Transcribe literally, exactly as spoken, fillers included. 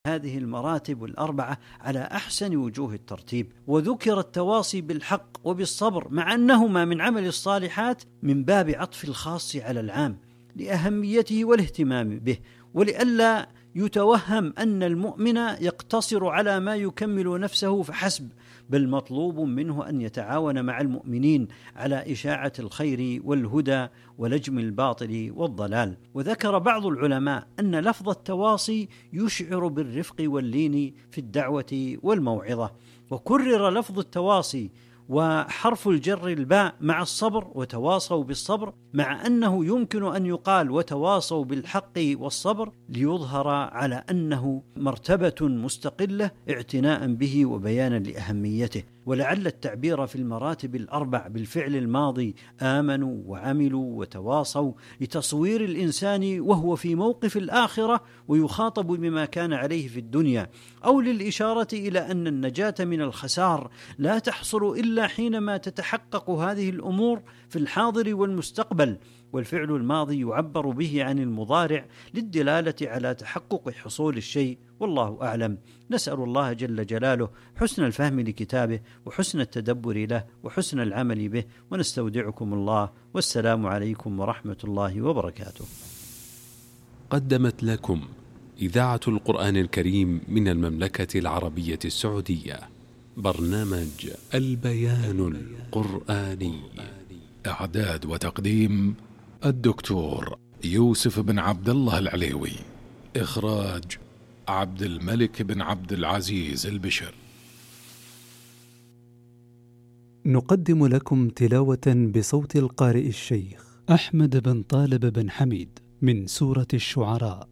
هذه المراتب الأربعة على أحسن وجوه الترتيب. وذكر التواصي بالحق وبالصبر مع أنهما من عمل الصالحات من باب عطف الخاص على العام لأهميته والاهتمام به، ولئلا يتوهم أن المؤمن يقتصر على ما يكمل نفسه فحسب، بل مطلوب منه أن يتعاون مع المؤمنين على إشاعة الخير والهدى ولجم الباطل والضلال. وذكر بعض العلماء أن لفظ التواصي يشعر بالرفق واللين في الدعوة والموعظة، وكرر لفظ التواصي وحرف الجر الباء مع الصبر وتواصوا بالصبر، مع أنه يمكن أن يقال وتواصوا بالحق والصبر ليظهر على أنه مرتبة مستقلة اعتناء به وبيانا لأهميته. ولعل التعبير في المراتب الأربع بالفعل الماضي آمنوا وعملوا وتواصوا لتصوير الإنسان وهو في موقف الآخرة ويخاطب بما كان عليه في الدنيا، أو للإشارة إلى أن النجاة من الخسار لا تحصل إلا حينما تتحقق هذه الأمور في الحاضر والمستقبل. والفعل الماضي يعبر به عن المضارع للدلالة على تحقق حصول الشيء، والله أعلم. نسأل الله جل جلاله حسن الفهم لكتابه وحسن التدبر له وحسن العمل به، ونستودعكم الله، والسلام عليكم ورحمة الله وبركاته. قدمت لكم إذاعة القرآن الكريم من المملكة العربية السعودية برنامج البيان القرآني. إعداد وتقديم الدكتور يوسف بن عبد الله العليوي. إخراج عبد الملك بن عبد العزيز البشر. نقدم لكم تلاوة بصوت القارئ الشيخ أحمد بن طالب بن حميد من سورة الشعراء.